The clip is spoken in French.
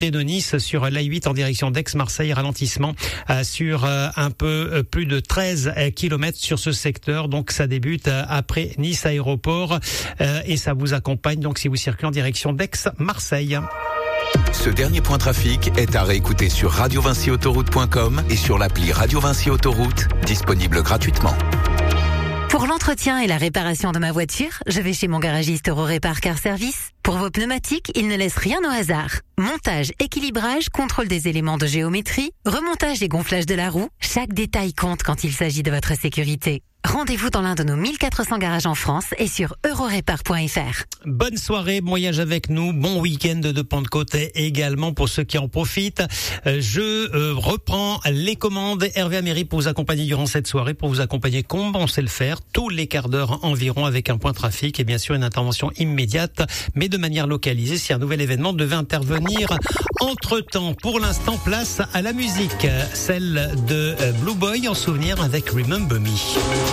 de Nice sur l'A8 en direction d'Aix-Marseille, ralentissement sur un peu plus de 13 km sur ce secteur. Donc ça débute après Nice Aéroport et ça vous accompagne donc si vous circulez en direction d'Aix-Marseille. Ce dernier point trafic est à réécouter sur radiovinciautoroute.com et sur l'appli Radio Vinci Autoroute, disponible gratuitement. Pour l'entretien et la réparation de ma voiture, je vais chez mon garagiste Eurorépar Car Service. Pour vos pneumatiques, il ne laisse rien au hasard. Montage, équilibrage, contrôle des éléments de géométrie, remontage et gonflage de la roue, chaque détail compte quand il s'agit de votre sécurité. Rendez-vous dans l'un de nos 1400 garages en France et sur eurorépar.fr. Bonne soirée, bon voyage avec nous, bon week-end de Pentecôte également pour ceux qui en profitent. Je reprends les commandes. Hervé Améry pour vous accompagner durant cette soirée, pour vous accompagner comme on sait le faire, tous les quarts d'heure environ avec un point trafic et bien sûr une intervention immédiate, mais de manière localisée si un nouvel événement devait intervenir entre-temps. Pour l'instant, place à la musique, celle de Blue Boy en souvenir avec Remember Me.